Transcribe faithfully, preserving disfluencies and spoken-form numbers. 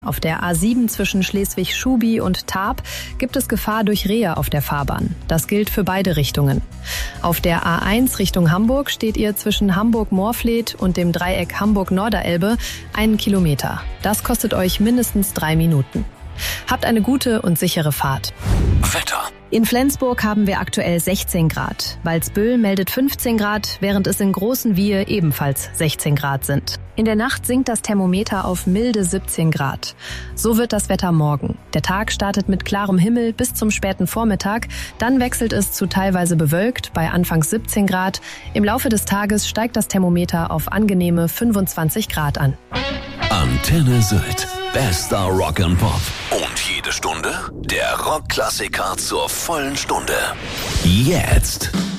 Auf der A sieben zwischen Schleswig-Schubi und Tarp gibt es Gefahr durch Rehe auf der Fahrbahn. Das gilt für beide Richtungen. Auf der A eins Richtung Hamburg steht ihr zwischen Hamburg-Moorfleet und dem Dreieck Hamburg-Norderelbe einen Kilometer. Das kostet euch mindestens drei Minuten. Habt eine gute und sichere Fahrt. Wetter. In Flensburg haben wir aktuell sechzehn Grad. Walsbüll meldet fünfzehn Grad, während es in Großenwiehe ebenfalls sechzehn Grad sind. In der Nacht sinkt das Thermometer auf milde siebzehn Grad. So wird das Wetter morgen. Der Tag startet mit klarem Himmel bis zum späten Vormittag. Dann wechselt es zu teilweise bewölkt bei anfangs siebzehn Grad. Im Laufe des Tages steigt das Thermometer auf angenehme fünfundzwanzig Grad an. Antenne Sylt. Bester Rock and Pop. Und jede Stunde der Rockklassiker zur vollen Stunde. Jetzt.